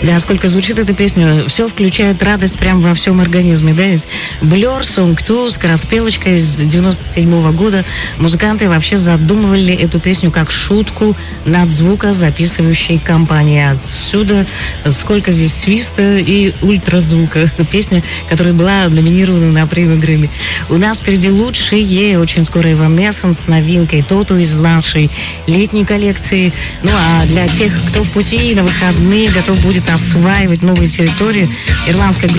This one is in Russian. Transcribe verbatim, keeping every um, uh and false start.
Да, сколько звучит эта песня, все включает радость прямо во всем организме, да, ведь Blur, Song два, скороспелочка из девяносто седьмого года. Музыканты вообще задумывали эту песню как шутку над звукозаписывающей компанией. Отсюда сколько здесь твиста и ультразвука. Песня, которая была номинирована на премию Грэмми. У нас впереди лучшие, очень скоро Evanescence с новинкой Тоту из нашей летней коллекции. Ну а для тех, кто в пути на выходные готов будет осваивать новые территории, ирландская группа